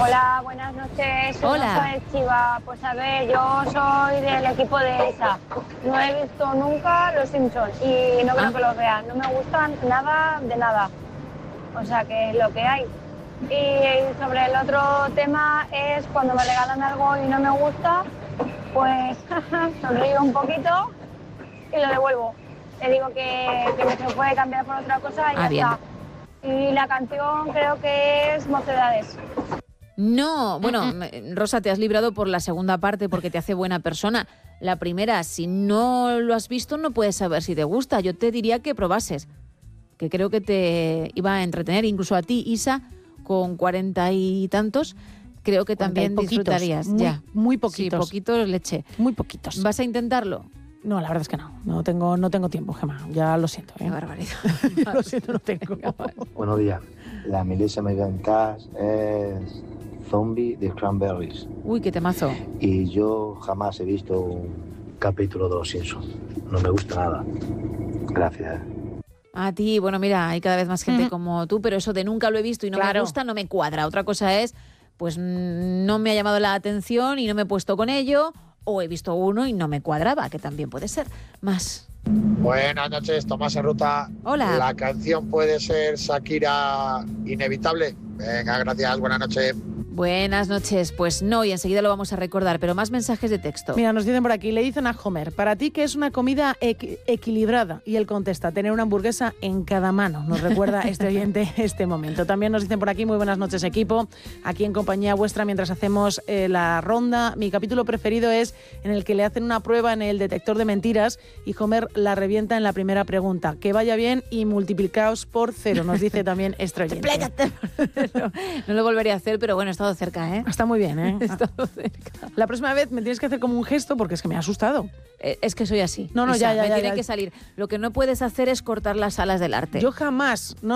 Hola, buenas noches. Soy Hola. Rosa de Chiva. Pues a ver, yo soy del equipo de ESA. No he visto nunca Los Simpsons y no creo que los vea. No me gustan nada de nada. O sea, que es lo que hay. Y sobre el otro tema es cuando me regalan algo y no me gusta, pues sonrío un poquito y lo devuelvo. Le digo que me se puede cambiar por otra cosa y ya bien. está. Y la canción creo que es Mocedades. No, bueno, Rosa, te has librado por la segunda parte porque te hace buena persona. La primera, si no lo has visto, no puedes saber si te gusta. Yo te diría que probases, que creo que te iba a entretener, incluso a ti, Isa, con 40 y tantos, creo que también disfrutarías. Muy poquitos. Sí, poquitos leche. Muy poquitos. ¿Vas a intentarlo? No, la verdad es que no. No tengo tiempo, Gemma. Ya lo siento. Qué barbaridad. Lo siento, no tengo. Buenos días. La Melissa Megan Cash es Zombie de Cranberries. Uy, qué temazo. Y yo jamás he visto un capítulo de Los Simpsons. No me gusta nada. Gracias. A ti, bueno, mira, hay cada vez más gente como tú, pero eso de nunca lo he visto y no me gusta no me cuadra. Otra cosa es, pues no me ha llamado la atención y no me he puesto con ello, o he visto uno y no me cuadraba, que también puede ser. Más. Buenas noches, Tomás Arruta. Hola. La canción puede ser Shakira Inevitable. Venga, gracias, buenas noches. Buenas noches. Pues no, y enseguida lo vamos a recordar, pero más mensajes de texto. Mira, nos dicen por aquí, le dicen a Homer, para ti que es una comida equilibrada. Y él contesta, tener una hamburguesa en cada mano. Nos recuerda este oyente este momento. También nos dicen por aquí, muy buenas noches equipo, aquí en compañía vuestra mientras hacemos la ronda. Mi capítulo preferido es en el que le hacen una prueba en el detector de mentiras y Homer la revienta en la primera pregunta. Que vaya bien y multiplicaos por 0, nos dice también este oyente. No lo volvería a hacer, pero bueno, he estado cerca, ¿eh? Está muy bien, ¿eh? He estado cerca. La próxima vez me tienes que hacer como un gesto porque es que me ha asustado. Es que soy así. No, Isa, ya. Me tiene que salir. Lo que no puedes hacer es cortar las alas del arte. Yo jamás, no.